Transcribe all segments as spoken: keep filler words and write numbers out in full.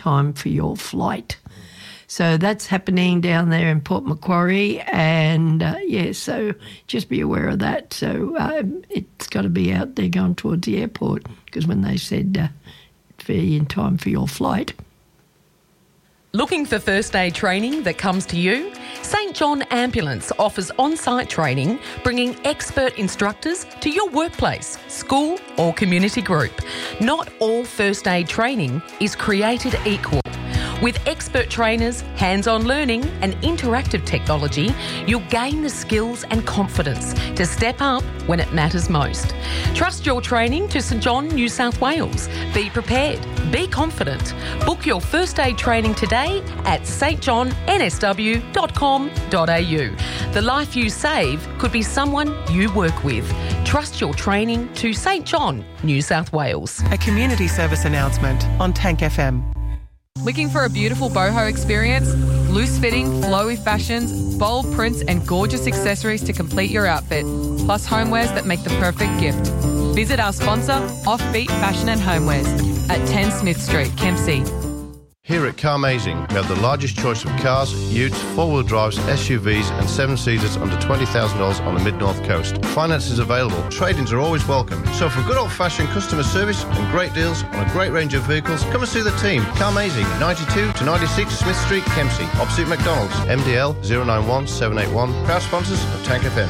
time for your flight. So that's happening down there in Port Macquarie, and uh, yeah, so just be aware of that. So um, it's got to be out there going towards the airport, because when they said uh, be in time for your flight. Looking for first aid training that comes to you? Saint John Ambulance offers on-site training, bringing expert instructors to your workplace, school or community group. Not all first aid training is created equal. With expert trainers, hands-on learning and interactive technology, you'll gain the skills and confidence to step up when it matters most. Trust your training to Saint John, New South Wales. Be prepared. Be confident. Book your first aid training today at s t john n s w dot com dot a u. The life you save could be someone you work with. Trust your training to Saint John, New South Wales. A community service announcement on Tank F M. Looking for a beautiful boho experience? Loose-fitting, flowy fashions, bold prints and gorgeous accessories to complete your outfit, plus homewares that make the perfect gift. Visit our sponsor, Offbeat Fashion and Homewares, at ten Smith Street, Kempsey. Here at Carmazing, we have the largest choice of cars, utes, four-wheel drives, S U Vs and seven-seaters under twenty thousand dollars on the Mid-North Coast. Finance is available. Trade-ins are always welcome. So for good old-fashioned customer service and great deals on a great range of vehicles, come and see the team. Carmazing, ninety-two to ninety-six Smith Street, Kempsey, opposite McDonald's. M D L zero nine one seven eight one. Proud sponsors of Tank F M.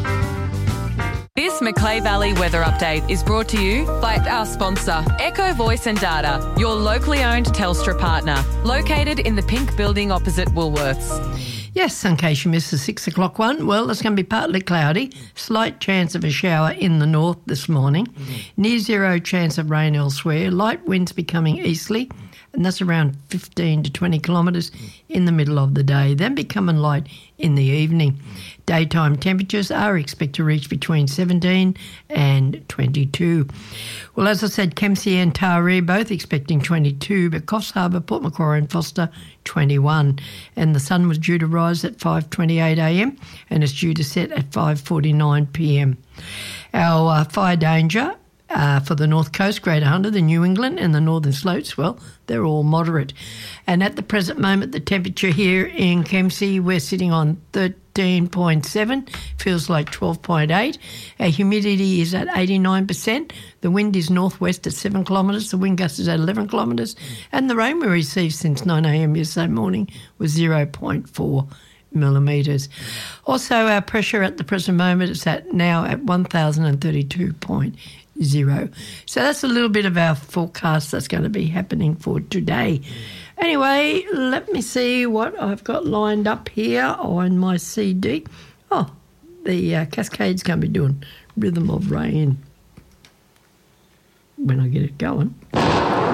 This Macleay Valley weather update is brought to you by our sponsor, Echo Voice and Data, your locally owned Telstra partner, located in the pink building opposite Woolworths. Yes, in case you missed the six o'clock one, well, it's going to be partly cloudy, slight chance of a shower in the north this morning, mm-hmm. near zero chance of rain elsewhere, light winds becoming easterly, and that's around fifteen to twenty kilometres in the middle of the day, then becoming light in the evening. Daytime temperatures are expected to reach between seventeen and twenty-two. Well, as I said, Kempsey and Taree both expecting twenty-two, but Coffs Harbour, Port Macquarie and Foster twenty-one. And the sun was due to rise at five twenty-eight a m and it's due to set at five forty-nine p m. Our uh, fire danger Uh, for the North Coast, Greater Hunter, the New England and the Northern Slopes, well, they're all moderate. And at the present moment, the temperature here in Kempsey, we're sitting on thirteen point seven, feels like twelve point eight. Our humidity is at eighty-nine percent. The wind is northwest at seven kilometres. The wind gust is at eleven kilometres. And the rain we received since nine a m yesterday morning was zero point four millimetres. Also, our pressure at the present moment is at now at one thousand thirty-two point zero. So that's a little bit of our forecast that's going to be happening for today. Anyway, let me see what I've got lined up here on my C D. Oh, the uh, Cascade's going to be doing Rhythm of Rain when I get it going.